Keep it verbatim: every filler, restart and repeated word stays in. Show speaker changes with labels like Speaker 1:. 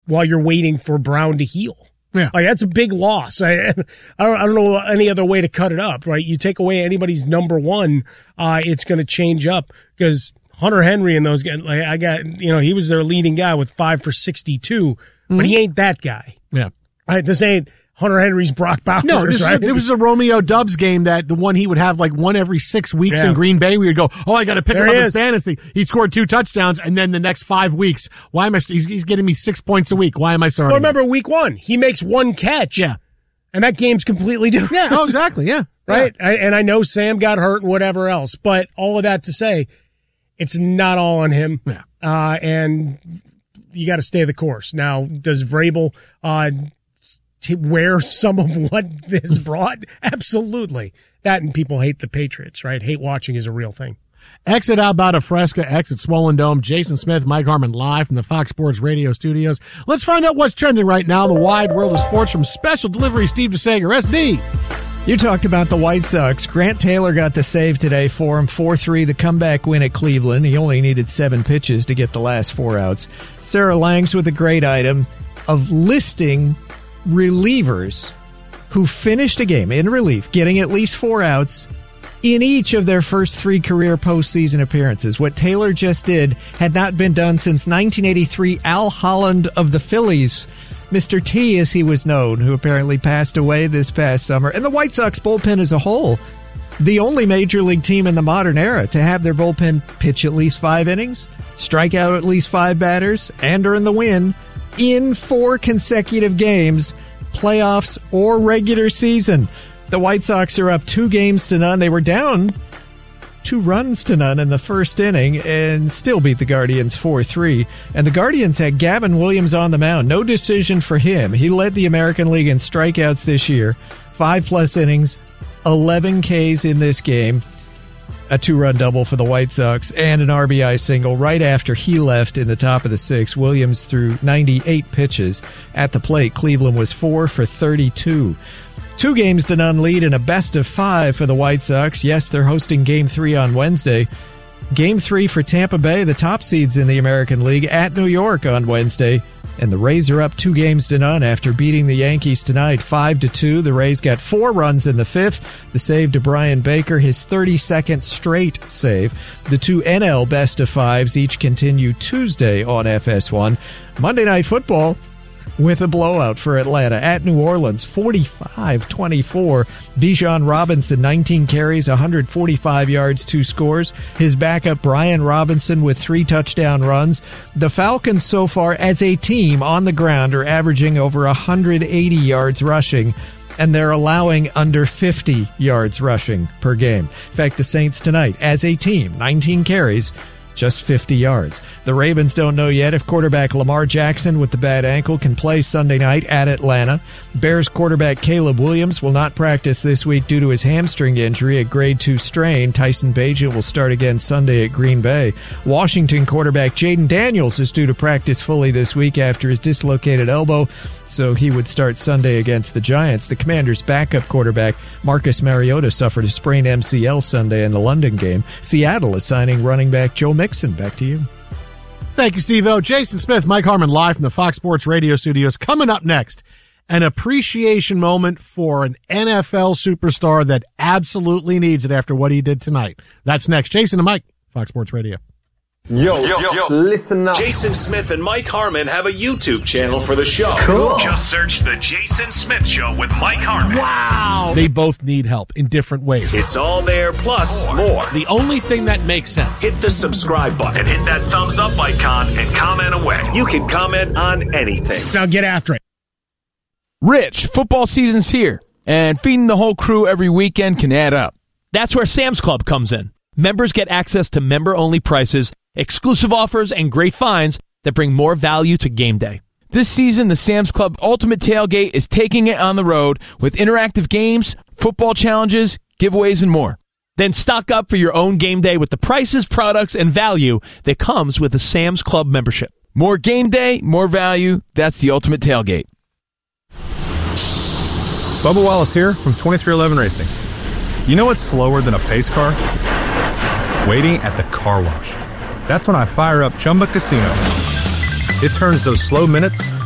Speaker 1: while you're waiting for Brown to heal.
Speaker 2: Yeah.
Speaker 1: Like, that's a big loss. I, I, don't, I don't know any other way to cut it up, right? You take away anybody's number one, uh, it's going to change up because Hunter Henry and those guys, like, I got, you know, he was their leading guy with five for sixty-two, mm-hmm. but he ain't that guy.
Speaker 2: Yeah.
Speaker 1: Right? This ain't Hunter Henry's Brock Bowers,
Speaker 2: no, this
Speaker 1: right?
Speaker 2: Is a, it was a Romeo Dubs game, that the one he would have like one every six weeks
Speaker 1: yeah.
Speaker 2: in Green Bay. We would go, oh, I got to pick
Speaker 1: there
Speaker 2: him up in
Speaker 1: is.
Speaker 2: fantasy. He scored two touchdowns, and then the next five weeks, why am I? He's, he's getting me six points a week. Why am I starting?
Speaker 1: Well, remember week one, he makes one catch.
Speaker 2: Yeah,
Speaker 1: and that game's completely different.
Speaker 2: Yeah, oh, exactly. Yeah,
Speaker 1: right.
Speaker 2: Yeah.
Speaker 1: I, and I know Sam got hurt and whatever else, but all of that to say, it's not all on him.
Speaker 2: Yeah,
Speaker 1: uh, and you got to stay the course. Now, does Vrabel uh, to wear some of what this brought? Absolutely. That, and people hate the Patriots, right? Hate watching is a real thing.
Speaker 2: Exit out about a Fresca, exit Swollen Dome. Jason Smith, Mike Harmon, live from the Fox Sports Radio studios. Let's find out what's trending right now in the wide world of sports from Special Delivery Steve DeSager, S D.
Speaker 3: You talked about the White Sox. Grant Taylor got the save today for him. four three, the comeback win at Cleveland. He only needed seven pitches to get the last four outs. Sarah Langs with a great item of listing relievers who finished a game in relief, getting at least four outs in each of their first three career postseason appearances. What Taylor just did had not been done since nineteen eighty-three. Al Holland of the Phillies, Mister T as he was known, who apparently passed away this past summer. And the White Sox bullpen as a whole, the only major league team in the modern era to have their bullpen pitch at least five innings, strike out at least five batters, and earn the win in four consecutive games, playoffs or regular season. The White Sox are up two games to none. They were down two runs to none in the first inning and still beat the Guardians four three. And the Guardians had Gavin Williams on the mound. No decision for him. He led the American League in strikeouts this year. Five-plus innings, eleven Ks in this game. A two-run double for the White Sox and an R B I single right after he left in the top of the sixth. Williams threw ninety-eight pitches at the plate. Cleveland was four for thirty-two. Two games to none lead in a best of five for the White Sox. Yes, they're hosting Game three on Wednesday. Game three for Tampa Bay, the top seeds in the American League, at New York on Wednesday. And the Rays are up two games to none after beating the Yankees tonight five to two. The Rays got four runs in the fifth. The save to Brian Baker, his thirty-second straight save. The two N L best of fives each continue Tuesday on F S one. Monday Night Football with a blowout for Atlanta at New Orleans, forty-five twenty-four. Bijan Robinson, nineteen carries, one hundred forty-five yards, two scores. His backup, Brian Robinson, with three touchdown runs. The Falcons so far as a team on the ground are averaging over one hundred eighty yards rushing, and they're allowing under fifty yards rushing per game. In fact, the Saints tonight, as a team, nineteen carries, just fifty yards. The Ravens don't know yet if quarterback Lamar Jackson with the bad ankle can play Sunday night at Atlanta. Bears quarterback Caleb Williams will not practice this week due to his hamstring injury, a grade two strain. Tyson Bagent will start again Sunday at Green Bay. Washington quarterback Jaden Daniels is due to practice fully this week after his dislocated elbow, so he would start Sunday against the Giants. The Commanders' backup quarterback Marcus Mariota suffered a sprained M C L Sunday in the London game. Seattle is signing running back Joe Mixon. Back to you.
Speaker 2: Thank you, Steve-O. Jason Smith, Mike Harmon, live from the Fox Sports Radio studios. Coming up next, an appreciation moment for an N F L superstar that absolutely needs it after what he did tonight. That's next. Jason and Mike, Fox Sports Radio.
Speaker 4: Yo, yo, yo, listen up.
Speaker 5: Jason Smith and Mike Harmon have a YouTube channel for the show.
Speaker 4: Cool.
Speaker 6: Just search The Jason Smith Show with Mike Harmon.
Speaker 2: Wow. They both need help in different ways.
Speaker 5: It's all there, plus more.
Speaker 2: The only thing that makes sense.
Speaker 5: Hit the subscribe button
Speaker 6: And hit that thumbs up icon and comment away.
Speaker 5: You can comment on anything.
Speaker 1: Now get after it.
Speaker 7: Rich, football season's here, and feeding the whole crew every weekend can add up.
Speaker 8: That's where Sam's Club comes in. Members get access to member-only prices, exclusive offers, and great finds that bring more value to game day.
Speaker 7: This season, the Sam's Club Ultimate Tailgate is taking it on the road with interactive games, football challenges, giveaways, and more.
Speaker 8: Then stock up for your own game day with the prices, products, and value that comes with a Sam's Club membership.
Speaker 7: More game day, more value. That's the Ultimate Tailgate.
Speaker 9: Bubba Wallace here from twenty-three eleven Racing. You know what's slower than a pace car? Waiting at the car wash. That's when I fire up Chumba Casino. It turns those slow minutes